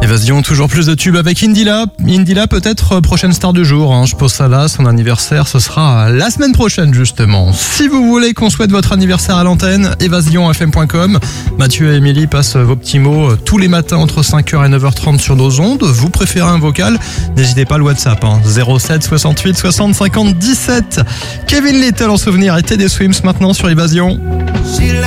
Évasion, toujours plus de tubes avec Indila. Indila peut-être prochaine star du jour. Je pose ça là, son anniversaire ce sera la semaine prochaine justement. Si vous voulez qu'on souhaite votre anniversaire à l'antenne, évasionfm.com. Mathieu et Émilie passent vos petits mots tous les matins entre 5h et 9h30 sur nos ondes. Vous préférez un vocal? N'hésitez pas, le WhatsApp 07 68 60 50 17. Kevin Little en souvenir et Teddy Swims maintenant sur Évasion.